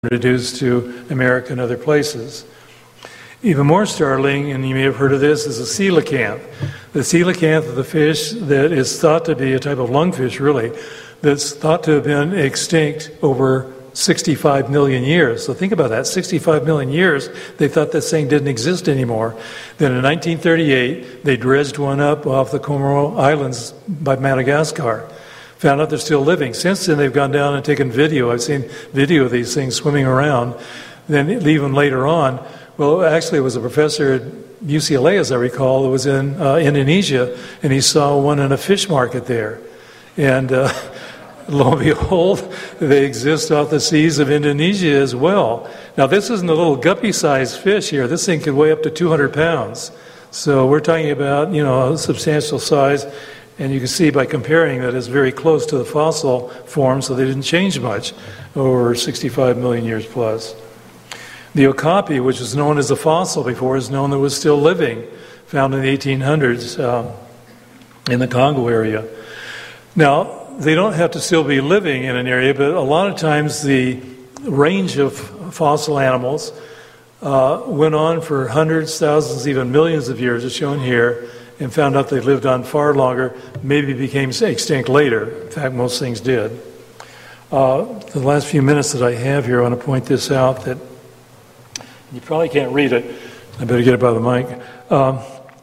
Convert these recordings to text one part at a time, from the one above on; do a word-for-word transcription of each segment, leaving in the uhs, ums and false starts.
introduced to America and other places. Even more startling, and you may have heard of this, is the coelacanth. The coelacanth is the fish that is thought to be a type of lungfish, really, that's thought to have been extinct over sixty-five million years. So think about that, sixty-five million years, they thought this thing didn't exist anymore. Then in nineteen thirty-eight, they dredged one up off the Comoro Islands by Madagascar. Found out they're still living. Since then, they've gone down and taken video. I've seen video of these things swimming around. Then even later on, well, actually it was a professor at U C L A, as I recall, that was in uh, Indonesia, and he saw one in a fish market there. And uh, lo and behold, they exist off the seas of Indonesia as well. Now, this isn't a little guppy-sized fish here. This thing could weigh up to two hundred pounds. So we're talking about, you know, a substantial size. And you can see by comparing that it's very close to the fossil form, so they didn't change much over sixty-five million years plus. The okapi, which was known as a fossil before, is known that it was still living, found in the eighteen hundreds um, in the Congo area. Now, they don't have to still be living in an area, but a lot of times the range of fossil animals uh, went on for hundreds, thousands, even millions of years, as shown here, and found out they lived on far longer, maybe became extinct later. In fact, most things did. Uh, the last few minutes that I have here, I want to point this out, that you probably can't read it. I better get it by the mic. Um,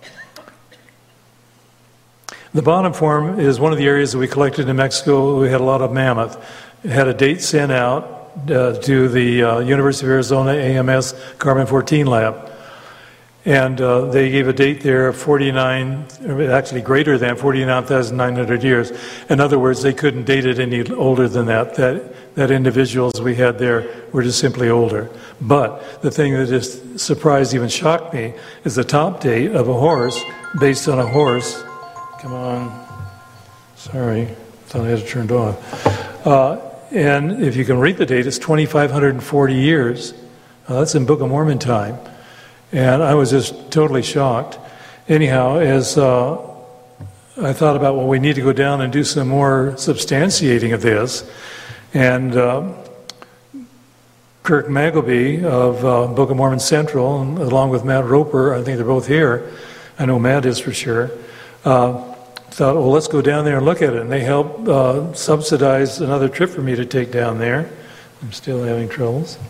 the bottom form is one of the areas that we collected in Mexico. We had a lot of mammoth. It had a date sent out uh, to the uh, University of Arizona A M S carbon fourteen lab. And uh, they gave a date there of forty-nine, actually greater than forty-nine thousand nine hundred years. In other words, they couldn't date it any older than that. That, that individuals we had there were just simply older. But the thing that just surprised, even shocked me, is the top date of a horse based on a horse. Come on. Sorry, thought I had it turned off. Uh, and if you can read the date, it's two thousand five hundred forty years. Uh, that's in Book of Mormon time. And I was just totally shocked. Anyhow, as uh, I thought about, well, we need to go down and do some more substantiating of this. And uh, Kirk Magleby of uh, Book of Mormon Central, and along with Matt Roper, I think they're both here. I know Matt is for sure. Uh, thought, well, let's go down there and look at it. And they helped uh, subsidize another trip for me to take down there. I'm still having troubles.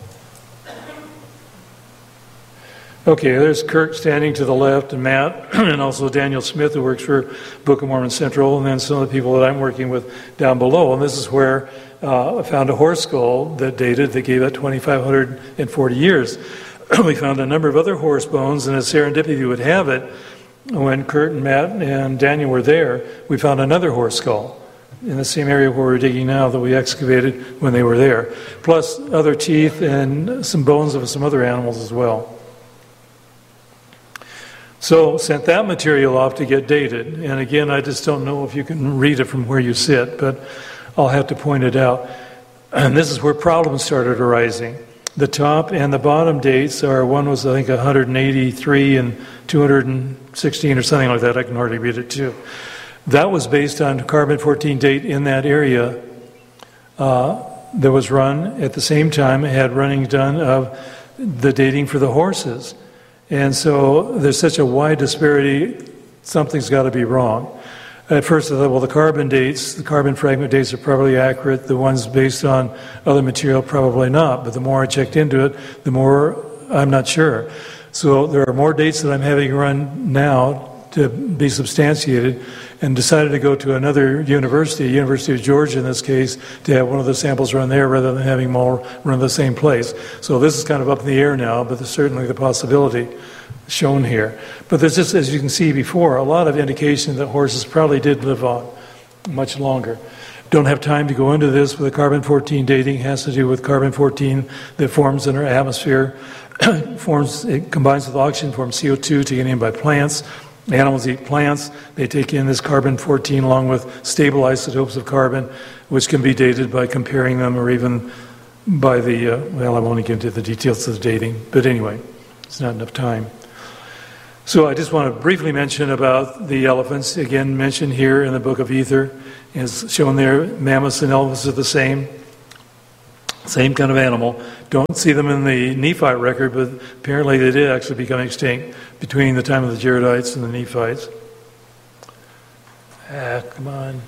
Okay, there's Kirk standing to the left, and Matt, and also Daniel Smith, who works for Book of Mormon Central, and then some of the people that I'm working with down below. And this is where uh, I found a horse skull that dated, that gave it two thousand five hundred forty years. We found a number of other horse bones, and as serendipity would have it, when Kurt and Matt and Daniel were there, we found another horse skull in the same area where we're digging now that we excavated when they were there, plus other teeth and some bones of some other animals as well. So sent that material off to get dated. And again, I just don't know if you can read it from where you sit, but I'll have to point it out. And this is where problems started arising. The top and the bottom dates are, one was I think one hundred eighty-three and two hundred sixteen or something like that. I can hardly read it too. That was based on carbon fourteen date in that area uh, that was run at the same time. It had running done of the dating for the horses. And so there's such a wide disparity, something's got to be wrong. At first I thought, well, the carbon dates, the carbon fragment dates are probably accurate. The ones based on other material, probably not. But the more I checked into it, the more I'm not sure. So there are more dates that I'm having run now to be substantiated, and decided to go to another university, University of Georgia in this case, to have one of the samples run there rather than having them all run the same place. So this is kind of up in the air now, but there's certainly the possibility shown here. But there's just, as you can see before, a lot of indication that horses probably did live on much longer. Don't have time to go into this, but the carbon fourteen dating has to do with carbon fourteen that forms in our atmosphere. forms, it combines with oxygen, forms C O two taken in by plants. Animals eat plants. They take in this carbon fourteen along with stable isotopes of carbon, which can be dated by comparing them or even by the, uh, well, I won't get into the details of the dating, but anyway, it's not enough time. So I just want to briefly mention about the elephants, again mentioned here in the Book of Ether, as shown there, mammoths and elephants are the same. Same kind of animal. Don't see them in the Nephite record, but apparently they did actually become extinct between the time of the Jaredites and the Nephites. Ah, come on.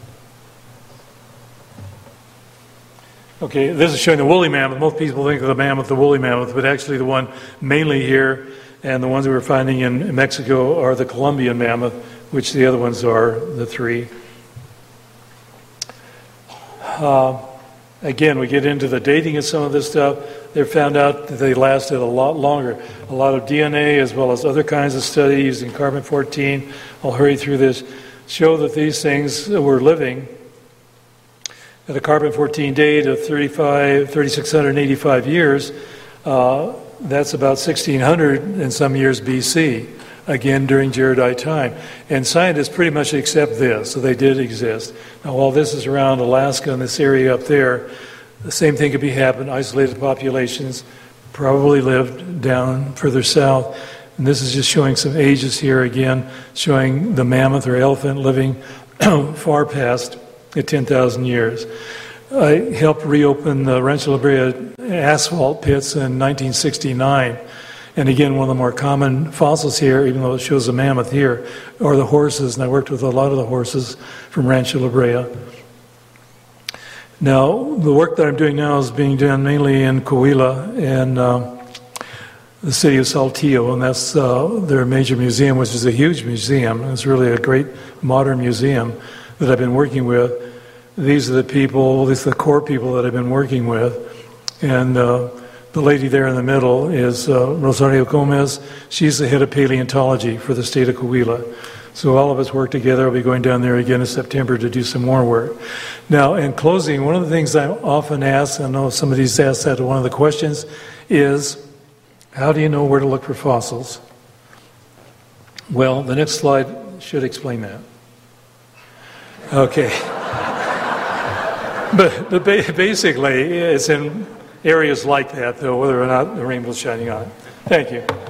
Okay, this is showing the woolly mammoth. Most people think of the mammoth, the woolly mammoth, but actually the one mainly here and the ones we were finding in Mexico are the Colombian mammoth, which the other ones are the three. Uh, again, we get into the dating of some of this stuff. They found out that they lasted a lot longer. A lot of D N A as well as other kinds of studies using carbon fourteen, I'll hurry through this, show that these things were living at a carbon fourteen date of three thousand six hundred eighty-five years. Uh, that's about sixteen hundred in some years B C, again during Jaredite time. And scientists pretty much accept this, so they did exist. Now, while this is around Alaska and this area up there, the same thing could be happened. Isolated populations probably lived down further south. And this is just showing some ages here again, showing the mammoth or elephant living far past at ten thousand years. I helped reopen the Rancho La Brea asphalt pits in nineteen sixty-nine. And again, one of the more common fossils here, even though it shows a mammoth here, are the horses. And I worked with a lot of the horses from Rancho La Brea. Now, the work that I'm doing now is being done mainly in Coahuila and uh, the city of Saltillo, and that's uh, their major museum, which is a huge museum. It's really a great modern museum that I've been working with. These are the people, these are the core people that I've been working with. And uh, the lady there in the middle is uh, Rosario Gomez. She's the head of paleontology for the state of Coahuila. So all of us work together. I'll be going down there again in September to do some more work. Now, in closing, one of the things I often ask, I know somebody's asked that one of the questions, is how do you know where to look for fossils? Well, the next slide should explain that. Okay. but but ba- basically, it's in areas like that, though, whether or not the rainbow's shining on it. Thank you.